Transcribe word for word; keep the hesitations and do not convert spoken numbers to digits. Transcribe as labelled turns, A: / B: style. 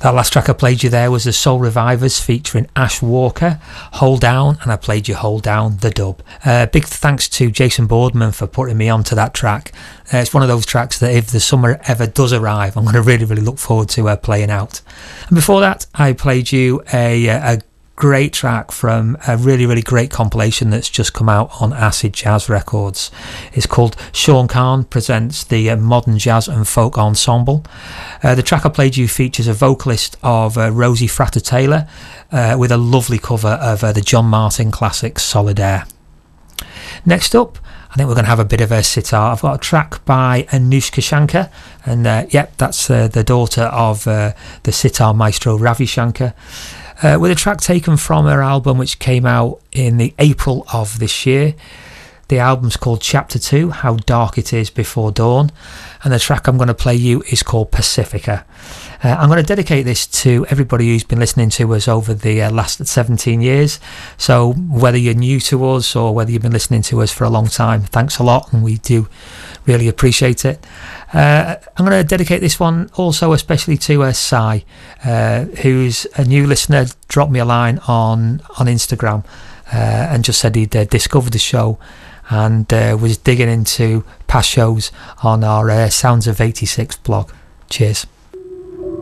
A: That last track I played you there was the Soul Revivers featuring Ash Walker, Hold Down, and I played you Hold Down, the dub. Uh, big thanks to Jason Boardman for putting me onto that track. Uh, it's one of those tracks that if the summer ever does arrive, I'm going to really, really look forward to uh, playing out. And before that, I played you a, a great track from a really, really great compilation that's just come out on Acid Jazz Records. It's called Sean Khan Presents the uh, Modern Jazz and Folk Ensemble. Uh, the track I played you features a vocalist of uh, Rosie Frater-Taylor uh, with a lovely cover of uh, the John Martin classic Solidaire. Next up, I think we're going to have a bit of a sitar. I've got a track by Anushka Shankar, and uh, yep, that's uh, the daughter of uh, the sitar maestro Ravi Shankar. Uh, with a track taken from her album which came out in the April of this year. The album's called Chapter two, How Dark It Is Before Dawn, and the track I'm going to play you is called Pacifica. Uh, I'm going to dedicate this to everybody who's been listening to us over the uh, last seventeen years. So whether you're new to us or whether you've been listening to us for a long time, thanks a lot, and we do really appreciate it. Uh, I'm going to dedicate this one also especially to uh, Sai, uh, who's a new listener, dropped me a line on, on Instagram uh, and just said he'd uh, discovered the show and uh, was digging into past shows on our uh, Sounds of eighty-six blog. Cheers.